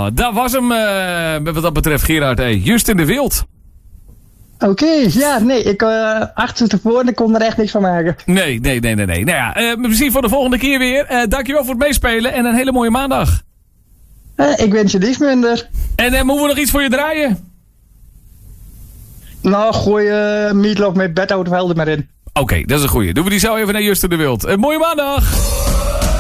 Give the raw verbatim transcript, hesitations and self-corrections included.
Nou, dat was hem uh, wat dat betreft, Gerard. Hey, Justin de Wild. Oké, okay, ja, nee, ik uh, achter tevoren en ik kon er echt niks van maken. Nee, nee, nee, nee. nee. Nou ja, uh, misschien voor de volgende keer weer. Uh, dankjewel voor het meespelen en een hele mooie maandag. Uh, ik wens je niets minder. En uh, moeten we nog iets voor je draaien? Nou, gooi uh, Meatloaf met Bed Out of Hell er maar in. Oké, okay, dat is een goeie. Doen we die zo even naar Justin de Wild. Een mooie maandag!